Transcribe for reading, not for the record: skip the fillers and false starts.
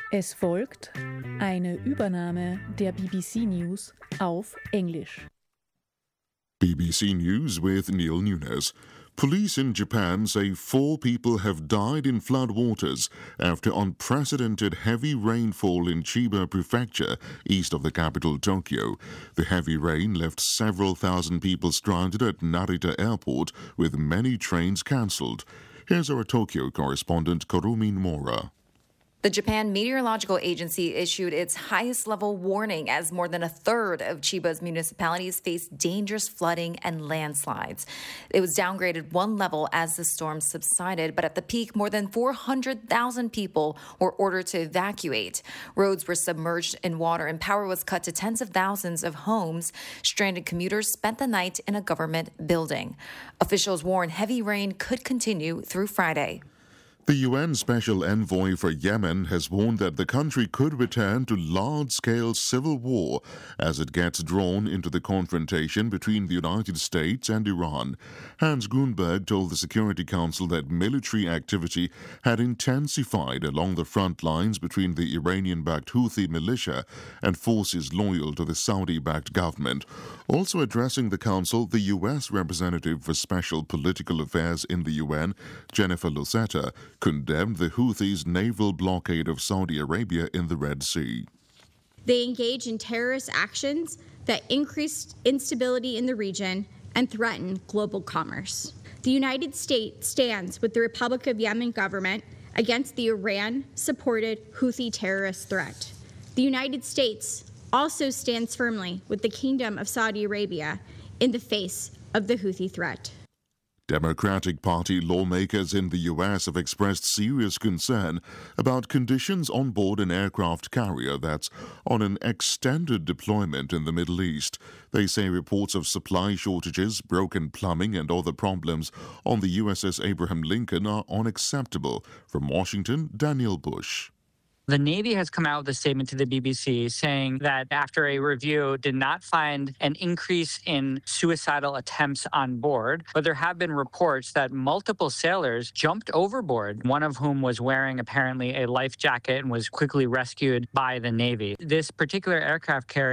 Es folgt eine Übernahme der BBC News auf Englisch. BBC News with Neil Nunes. Police in Japan say 4 people have died in floodwaters after unprecedented heavy rainfall in Chiba Prefecture, east of the capital Tokyo. The heavy rain left several thousand people stranded at Narita Airport, with many trains cancelled. Here's our Tokyo correspondent Kurumin Mora. The Japan Meteorological Agency issued its highest level warning as more than a third of Chiba's municipalities faced dangerous flooding and landslides. It was downgraded 1 level as the storm subsided, but at the peak, more than 400,000 people were ordered to evacuate. Roads were submerged in water and power was cut to tens of thousands of homes. Stranded commuters spent the night in a government building. Officials warn heavy rain could continue through Friday. The UN Special Envoy for Yemen has warned that the country could return to large-scale civil war as it gets drawn into the confrontation between the United States and Iran. Hans Grunberg told the Security Council that military activity had intensified along the front lines between the Iranian-backed Houthi militia and forces loyal to the Saudi-backed government. Also addressing the Council, the U.S. Representative for Special Political Affairs in the UN, Jennifer Lucetta, condemned the Houthis' naval blockade of Saudi Arabia in the Red Sea. They engage in terrorist actions that increase instability in the region and threaten global commerce. The United States stands with the Republic of Yemen government against the Iran-supported Houthi terrorist threat. The United States also stands firmly with the Kingdom of Saudi Arabia in the face of the Houthi threat. Democratic Party lawmakers in the U.S. have expressed serious concern about conditions on board an aircraft carrier that's on an extended deployment in the Middle East. They say reports of supply shortages, broken plumbing, and other problems on the USS Abraham Lincoln are unacceptable. From Washington, Daniel Bush. The Navy has come out with a statement to the BBC saying that after a review did not find an increase in suicidal attempts on board, but there have been reports that multiple sailors jumped overboard, one of whom was wearing apparently a life jacket and was quickly rescued by the Navy. This particular aircraft carrier